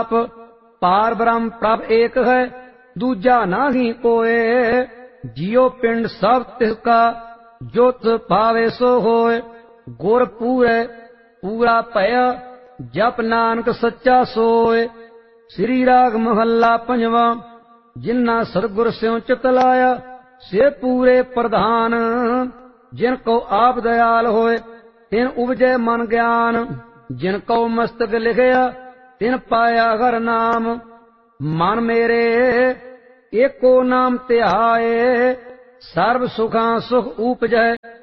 पार ब्रह्म प्रभ एक है दूजा नाही कोय। जियो पिंड सब तिसका जोत पावे सो होय। गुर पूरे पूरा भया जप नानक सच्चा सोय। श्री राग महला पंजवा। जिन्ना सतगुर स्यों चित लाया से पूरे प्रधान। जिनको आप दयाल होए तिन उपजै मन ज्ञान। जिनको मस्तक लिखया तिन पाया हर नाम। मन मेरे एको नाम तिहाए सर्व सुखां सुख उपजै।